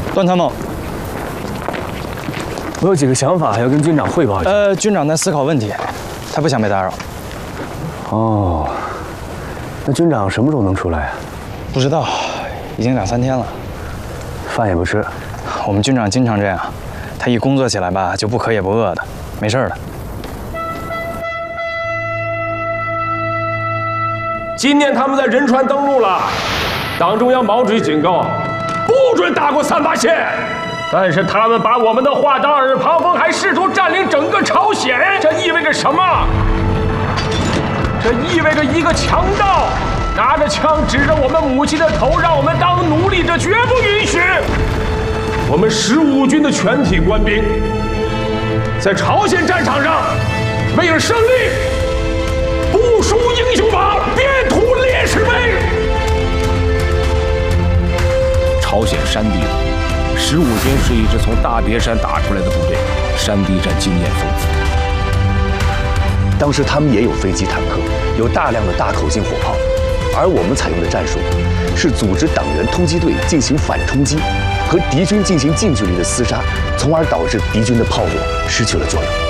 段参谋， 我有几个想法要跟军长汇报一下。 军长在思考问题，他不想被打扰。 哦，那军长什么时候能出来呀？ 不知道，已经2、3天了。 饭也不吃。 我们军长经常这样，他一工作起来吧，就不渴也不饿的，没事的。 今年他们在仁川登陆了，党中央毛主席警告，不准打过3、8线。但是他们把我们的话当耳旁风，还试图占领整个朝鲜，这意味着什么？这意味着一个强盗拿着枪指着我们母亲的头，让我们当奴隶，这绝不允许。我们15军的全体官兵在朝鲜战场上为了胜利不输英雄榜，遍图烈士碑。 朝鲜山地15军是一支从大别山打出来的部队，山地战经验丰富。 当时他们也有飞机、坦克，有大量的大口径火炮，而我们采用的战术是组织党员突击队进行反冲击，和敌军进行近距离的厮杀，从而导致敌军的炮火失去了作用。